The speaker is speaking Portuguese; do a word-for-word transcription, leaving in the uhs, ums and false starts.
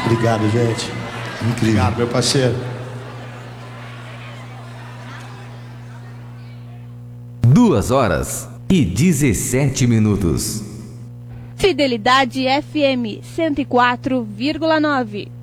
Obrigado, gente. Incrível. Obrigado, meu parceiro. Duas horas e dezessete minutos. Fidelidade F M cento e quatro vírgula nove.